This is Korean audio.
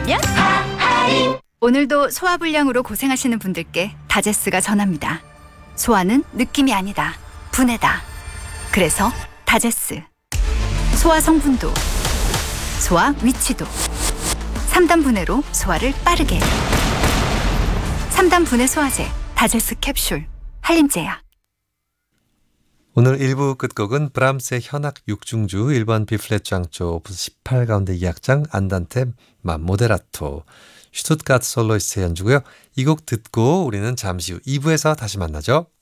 하면 오늘도 소화불량으로 고생하시는 분들께 다제스가 전합니다. 소화는 느낌이 아니다. 분해다. 그래서 다제스. 소화 성분도, 소화 위치도 3단 분해로 소화를 빠르게. 3단 분해 소화제 다제스 캡슐 한림제약. 오늘 1부 끝곡은 브람스의 현악 6중주 1번 B플랫 장조 오프 18 가운데 2악장 안단테 모데라토 슈투트가트 솔로이스트의 연주고요. 이 곡 듣고 우리는 잠시 후 2부에서 다시 만나죠.